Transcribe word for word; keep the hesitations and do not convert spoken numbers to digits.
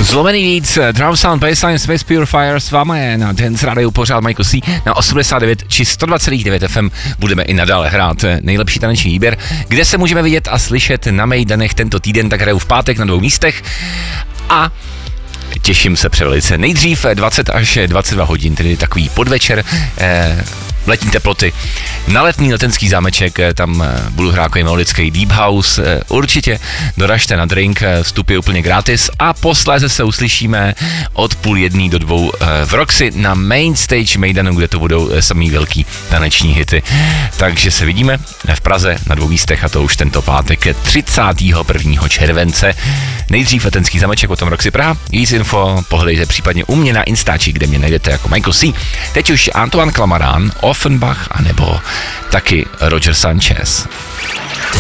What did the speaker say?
Zlomený víc, Drum Sound, Baseline, Space Purifier s váma je na Dance Radio pořád Michael C. Na osmdesát devět či sto dvacet devět F M budeme i nadále hrát nejlepší taneční výběr, kde se můžeme vidět a slyšet na Mejdanech tento týden, tak hraju v pátek na dvou místech a těším se převelice. Nejdřív dvacet až dvacet dva hodin, tedy takový podvečer, eh, letní teploty. Na Letný letenský zámeček, tam budu hrát jako melodický deep house, určitě doražte na drink, vstup je úplně gratis a posléze se uslyšíme od půl jedný do dvou v Roxy na main stage Mejdanu, kde to budou samý velký taneční hity. Takže se vidíme v Praze na dvou místech a to už tento pátek třicátého prvního července. Nejdřív letenský zámeček, potom Roxy Praha. Víc info pohledejte případně u mě na Instači, kde mě najdete jako Michael C. Teď už Antoine Clamaran, Offenbach a nebo taky Roger Sanchez.